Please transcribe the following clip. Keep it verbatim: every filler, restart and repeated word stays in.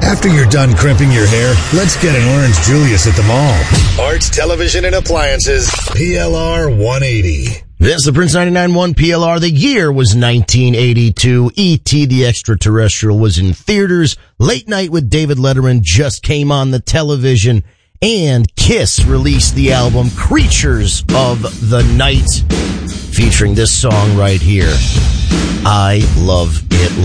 After you're done crimping your hair, let's get an Orange Julius at the mall. Arts Television and Appliances, P L R one eighty. This is the Prince ninety-nine point one P L R. The year was nineteen eighty-two. E T the Extraterrestrial was in theaters. Late Night with David Letterman just came on the television. And Kiss released the album Creatures of the Night, featuring this song right here. I Love It